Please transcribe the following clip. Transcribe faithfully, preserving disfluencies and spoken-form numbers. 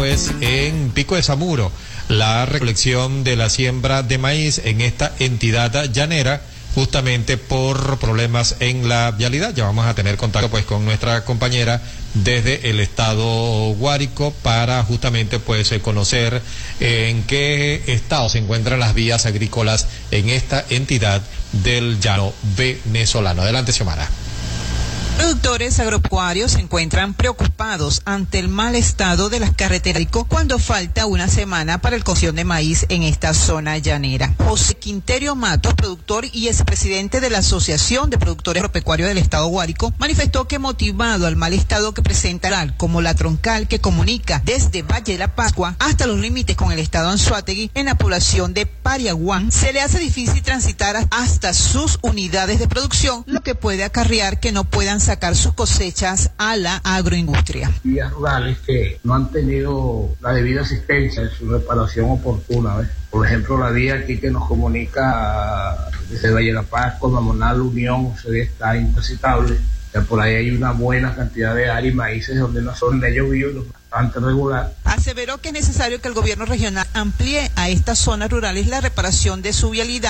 pues en Pico de Zamuro la recolección de la siembra de maíz en esta entidad llanera, justamente por problemas en la vialidad. Ya vamos a tener contacto pues con nuestra compañera desde el estado Guárico para justamente pues conocer en qué estado se encuentran las vías agrícolas en esta entidad del llano venezolano. Adelante, Xiomara. Productores agropecuarios se encuentran preocupados ante el mal estado de las carreteras cuando falta una semana para el cocción de maíz en esta zona llanera. José Quinterio Matos, productor y expresidente de la Asociación de Productores Agropecuarios del Estado Guárico, manifestó que motivado al mal estado que presenta como la troncal que comunica desde Valle de la Pascua hasta los límites con el estado Anzoátegui en la población de Pariaguán, se le hace difícil transitar hasta sus unidades de producción, lo que puede acarrear que no puedan sacar sus cosechas a la agroindustria. Vías rurales que no han tenido la debida asistencia en su reparación oportuna, ¿ves? Por ejemplo, la vía aquí que nos comunica desde Valle de la Pascua, Mamonal, Unión, se ve, está intransitable. Ya por ahí hay una buena cantidad de áreas y maíces donde no son de llovido, bastante regular. Aseveró que es necesario que el gobierno regional amplíe a estas zonas rurales la reparación de su vialidad